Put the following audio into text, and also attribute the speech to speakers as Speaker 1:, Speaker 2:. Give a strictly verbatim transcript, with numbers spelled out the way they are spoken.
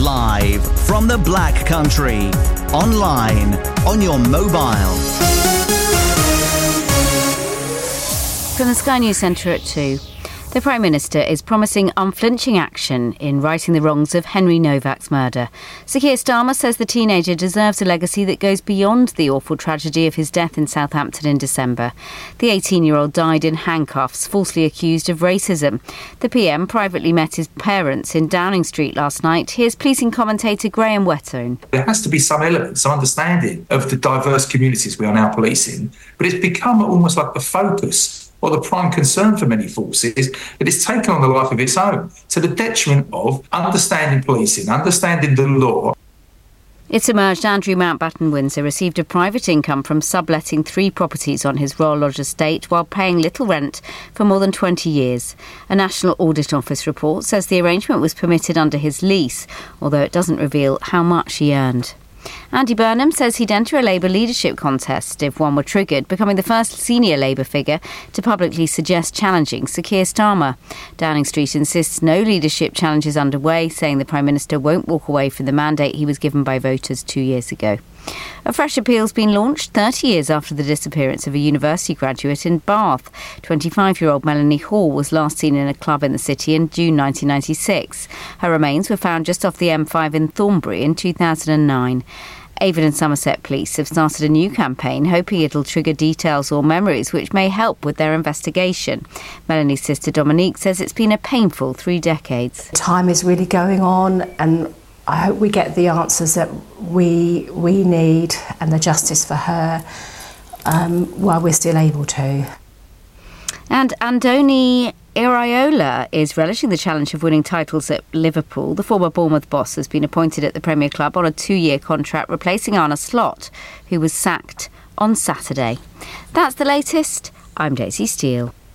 Speaker 1: Live from the Black Country. Online, on your mobile.
Speaker 2: From the Sky News Centre at two. The Prime Minister is promising unflinching action in righting the wrongs of Henry Novak's murder. Sir Keir Starmer says the teenager deserves a legacy that goes beyond the awful tragedy of his death in Southampton in December. The eighteen-year-old died in handcuffs, falsely accused of racism. The P M privately met his parents in Downing Street last night. Here's policing commentator Graham Whettone.
Speaker 3: There has to be some element, some understanding of the diverse communities we are now policing, but it's become almost like the focus or the prime concern for many forces that it's taken on a life of its own, to the detriment of understanding policing, understanding the law.
Speaker 2: It's emerged Andrew Mountbatten Windsor received a private income from subletting three properties on his Royal Lodge estate while paying little rent for more than twenty years. A National Audit Office report says the arrangement was permitted under his lease, although it doesn't reveal how much he earned. Andy Burnham says he'd enter a Labour leadership contest if one were triggered, becoming the first senior Labour figure to publicly suggest challenging Sir Keir Starmer. Downing Street insists no leadership challenge is underway, saying the Prime Minister won't walk away from the mandate he was given by voters two years ago. A fresh appeal's been launched thirty years after the disappearance of a university graduate in Bath. twenty-five-year-old Melanie Hall was last seen in a club in the city in June nineteen ninety-six. Her remains were found just off the M five in Thornbury in two thousand nine. Avon and Somerset Police have started a new campaign, hoping it'll trigger details or memories which may help with their investigation. Melanie's sister Dominique says it's been a painful three decades.
Speaker 4: Time is really going on, and I hope we get the answers that we we need and the justice for her um, while we're still able to.
Speaker 2: And Andoni Iraola is relishing the challenge of winning titles at Liverpool. The former Bournemouth boss has been appointed at the Premier Club on a two-year contract, replacing Arne Slot, who was sacked on Saturday. That's the latest. I'm Daisy Steele.